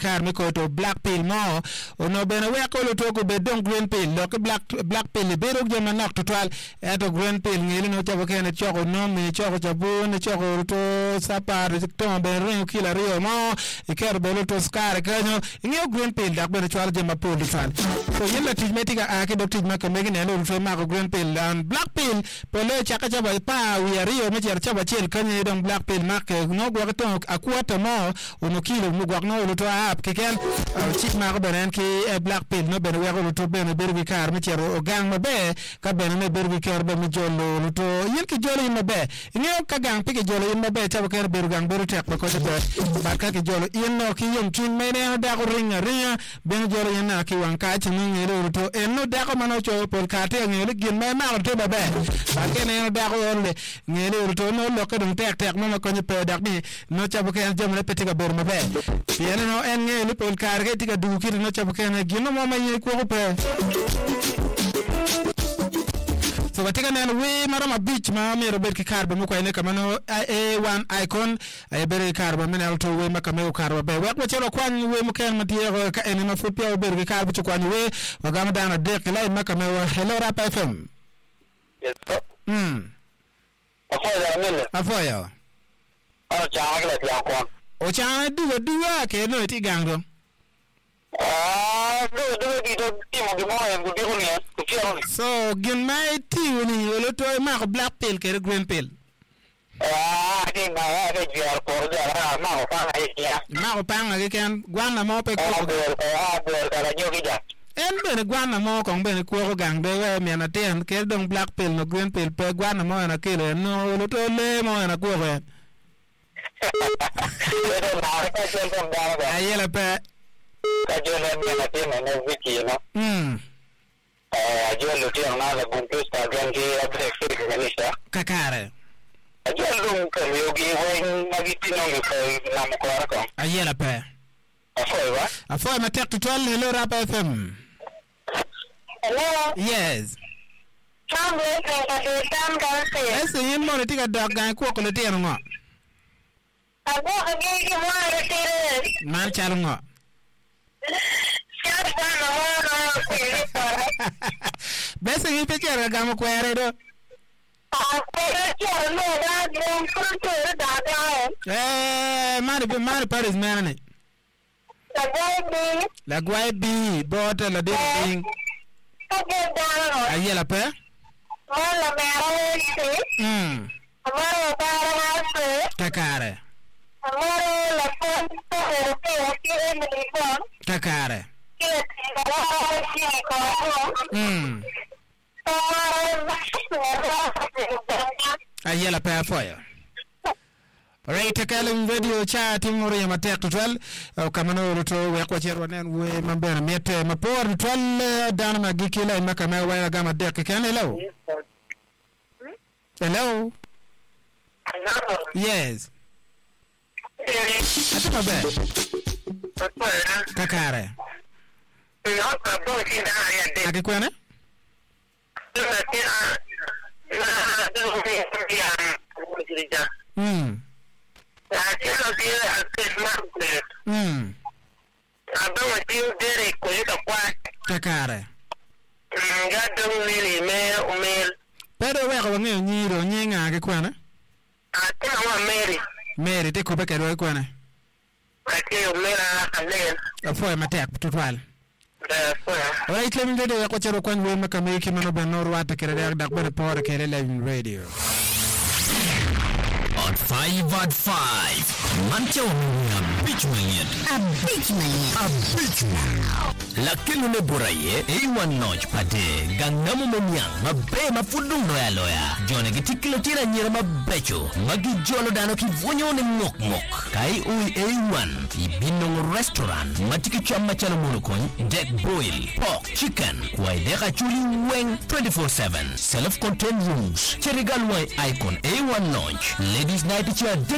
kar me ko to black pill mo ono bene we ko lo to ko be don green pill lo ke black pill be ro jema nok total eto green pill ngeli no chabo kene choko no me choko chabu ne choko to sapar to be ro kila rio mo e ker be lo to skar kanyo ngeo green pill dak be chwal jema pol fan so yella tijmetika ake do tijma ke megi ne lo to ma green pill and black pill pele chaka chaba pa wi rio me cher chaba chel kanyo don black pill ma ke no gwa to akwata mo ono kilo mu gwa no lo to ap ke ken chik ma ko benen ki black pill no be we ko to be no be kar me cher o gang ma be ka be no be kar be mi jollo lo to yen ki jollo ma be ngeo ka gang pe ke jollo ma be chaba ker be gang be tek ko to ba ka ke jollo yen no ki yom chin me ne da ko ringa be jollo yen na ki wan ka chin ni lo to en no da ko mano cho pol ka te ngelo gin me ma to ba be ba ke ne da ko le ngelo to no lo ko dum tek no ko ni pe dak ni no chaba ker jom le peti ka be ma be yen no en ngelo pol ka ke ti ka du ki no chaba ker gin no mo ma ye ko pe so watika neno we marama beach ma mero berki karba mo ko ene kamano A1 icon e bere karba men alto we makame karba be wa chero kwan we mo ken matiero ka ene ma fupia berki karba to kwan we wagama dana de kala makame wa hello rap fm yes afoya o chaagla ya kwan o cha duwa ke no ti gangdo so gin mai tiuni lo to ma black pill ke green pill ma ko panga ke kan gwana mo pe ko en bene gwana mo ko bene ko gang be we me na ten ke dong black pill no green pill pe gwana mo na kile no lo to le mo na ko we ayela pe Kajole mena tena na wiki no. Ajole tena na la computer gange abre fiki kanisa. Kakare. Ajole ko yogi hoy magiti no ko na mo ko ko. Ayela pe. Afoy ma tek total hello rap fm. Hello. Yes. Chambe ka do tam ka se. Yes, yin mo tika dog gan ko ko le tena ngo. Abo age mo re tere. Man chal ngo. Bese ni pekera gamo kwere do. Mari Paris mane. La guai bi bota la de ding. Ayela pe? Hola me Amaro para Takare. Amaro la foto que me Takare. Ayela pa foya. Right takalum video chat ngoro ya matek total kamano to we ko cherwa nen we mambena mete mapor total dana magikila makama wa gama dek kan hello. Hello. Yes. Atapa be. Takare. Ake kwene? Takare. Pero we ko ngeo nyiro nyenga ake kwene? Mary te ko be kero kwene? Afoy matek total. Alright, let me do the Quachero Kwan will make a make him no water carrier that better power carry live radio. On 5 at 5. Mancha beach man. Lakini ne buraye A1 notch pate gangamu monyang mabe mafudung no aloya jone gitikilo tira nyira mabecho magi jolo dano ki vonyo ne mok kai ui A1 ibinong restaurant matiki chama chalo monokon deck boil pork chicken kwa ideka chuli weng 24/7 self-contained rooms cherigal icon A1 notch ladies night chair